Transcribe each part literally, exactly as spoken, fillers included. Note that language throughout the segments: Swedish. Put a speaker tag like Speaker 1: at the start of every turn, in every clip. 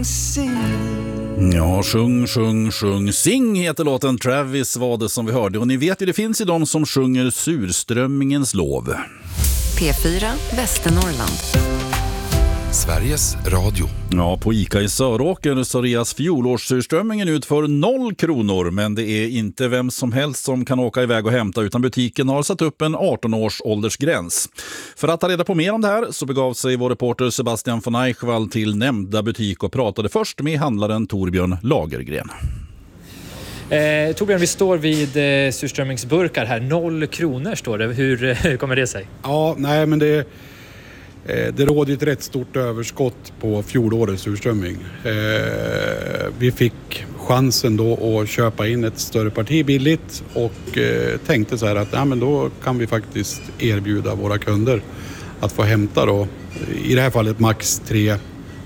Speaker 1: sing, sing.
Speaker 2: Ja, sjung, sjung, sjung. Sing heter låten. Travis var det som vi hörde. Och ni vet ju, det finns ju de som sjunger surströmmingens lov.
Speaker 3: P fyra Västernorrland.
Speaker 4: Sveriges Radio.
Speaker 2: Ja, på Ica i Söråker så reas fjolårssurströmmingen ut för noll kronor. Men det är inte vem som helst som kan åka iväg och hämta, utan butiken har satt upp en arton-års åldersgräns. För att ta reda på mer om det här så begav sig vår reporter Sebastian von Eichwald till nämnda butik och pratade först med handlaren Torbjörn Lagergren.
Speaker 5: Eh, Torbjörn, vi står vid eh, surströmmingsburkar här. Noll kronor står det. Hur, hur kommer det sig?
Speaker 6: Ja, nej men det, eh, det råder ett rätt stort överskott på fjolårets surströmming. Eh, vi fick chansen då att köpa in ett större parti billigt och eh, tänkte så här att ja, men då kan vi faktiskt erbjuda våra kunder att få hämta då, i det här fallet max tre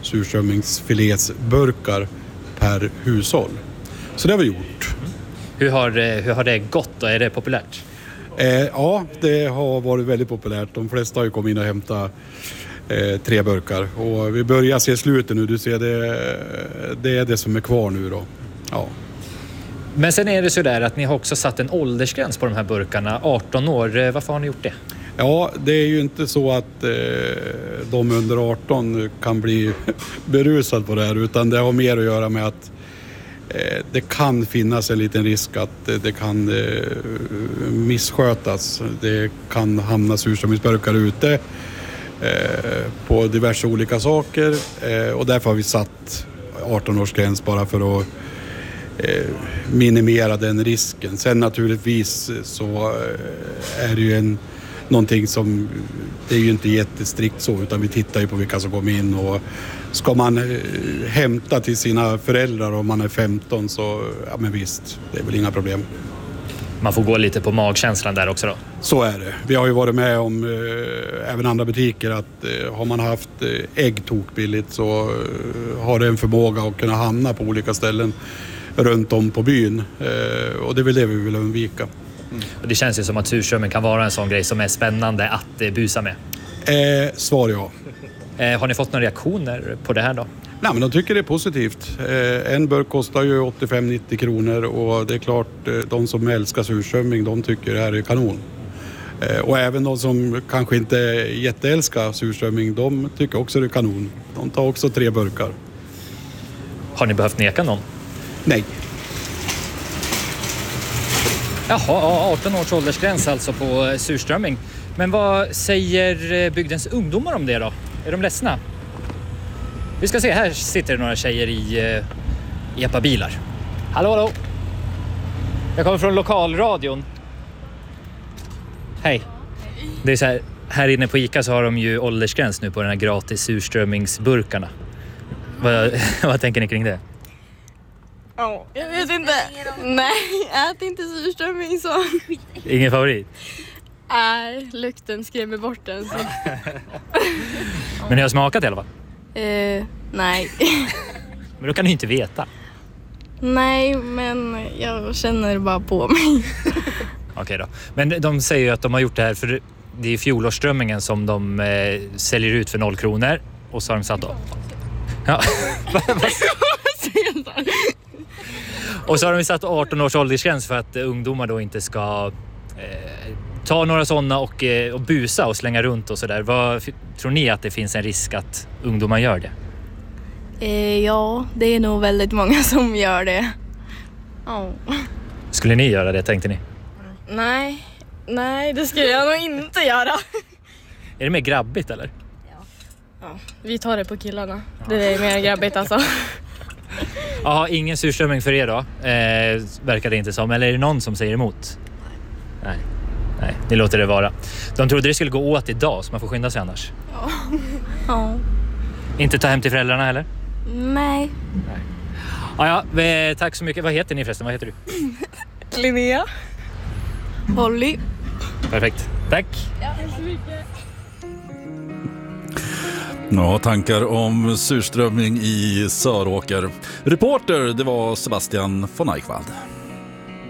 Speaker 6: surströmmingsfiletsburkar per hushåll. Så det har vi gjort.
Speaker 5: Hur har, hur har det gått och är det populärt?
Speaker 6: Eh, ja, det har varit väldigt populärt. De flesta har ju kommit in och hämtat eh, tre burkar. Och vi börjar se slutet nu. Du ser, det, det är det som är kvar nu då. Ja.
Speaker 5: Men sen är det så där att ni har också satt en åldersgräns på de här burkarna. arton år. Varför har ni gjort det?
Speaker 6: Ja, det är ju inte så att eh, de under arton kan bli berusade på det här. Utan det har mer att göra med att det kan finnas en liten risk att det kan misskötas. Det kan hamna surströmmingsburkar ute på diverse olika saker. Och därför har vi satt arton-årsgräns bara för att minimera den risken. Sen naturligtvis så är det ju en, någonting som, det är ju inte jättestrikt så, utan vi tittar ju på vilka som kommer in, och ska man eh, hämta till sina föräldrar om man är femton så, ja men visst, det är väl inga problem.
Speaker 5: Man får gå lite på magkänslan där också då?
Speaker 6: Så är det. Vi har ju varit med om eh, även andra butiker att eh, har man haft eh, ägg tokbilligt så eh, har det en förmåga att kunna hamna på olika ställen runt om på byn. Eh, och det är väl det vi vill undvika.
Speaker 5: Mm. Och det känns ju som att surströmming kan vara en sån grej som är spännande att eh, busa med.
Speaker 6: Eh, svar ja.
Speaker 5: Eh, har ni fått några reaktioner på det här då?
Speaker 6: Nej, men de tycker det är positivt. Eh, en burk kostar ju åttiofem till nittio kronor och det är klart eh, de som älskar surströmming, de tycker det här är kanon. Eh, och även de som kanske inte jätteälskar surströmming, de tycker också det är kanon. De tar också tre burkar.
Speaker 5: Har ni behövt neka någon?
Speaker 6: Nej.
Speaker 5: Jaha, arton års åldersgräns alltså på surströmming. Men vad säger bygdens ungdomar om det då? Är de ledsna? Vi ska se, här sitter det några tjejer i uh, epa-bilar. Hallå, hallå. Jag kommer från lokalradion. Hej. Det är så här, här inne på Ica så har de ju åldersgräns nu på den här gratis surströmmingsburkarna. Vad, vad tänker ni kring det?
Speaker 7: Ja, jag vet inte. Nej, ät inte surströmming så.
Speaker 5: Ingen favorit?
Speaker 7: Nej, lukten skrämmer bort den. Så.
Speaker 5: Men ni har smakat i alla fall?
Speaker 7: Uh, nej.
Speaker 5: Men då kan ni inte veta.
Speaker 7: Nej, men jag känner bara på mig.
Speaker 5: Okej då. Men de säger ju att de har gjort det här för det är fjolårsströmmingen som de eh, säljer ut för noll kronor. Och så har de satt då. Ja. Och så har de satt arton års åldersgräns för att eh, ungdomar då inte ska eh, ta några sådana och, eh, och busa och slänga runt och sådär. Vad tror ni att det finns en risk att ungdomar gör det?
Speaker 7: Eh, ja, det är nog väldigt många som gör det. Oh.
Speaker 5: Skulle ni göra det, tänkte ni?
Speaker 7: Nej, nej det skulle jag nog inte göra.
Speaker 5: Är det mer grabbigt eller?
Speaker 7: Ja, ja vi tar det på killarna. Det är mer grabbigt alltså.
Speaker 5: Ja, ingen surströmming för er då, eh, verkar det inte som. Eller är det någon som säger emot? Nej, nej, det låter det vara. De trodde det skulle gå åt idag, så man får skynda sig annars.
Speaker 7: Ja. Ja.
Speaker 5: Inte ta hem till föräldrarna heller?
Speaker 7: Nej.
Speaker 5: Nej. Ja, ja, tack så mycket. Vad heter ni förresten? Vad heter du?
Speaker 7: Linnea. Holly.
Speaker 5: Perfekt. Tack.
Speaker 7: Ja, så mycket.
Speaker 2: Ja, tankar om surströmming i Söråker. Reporter, det var Sebastian von Eichwald.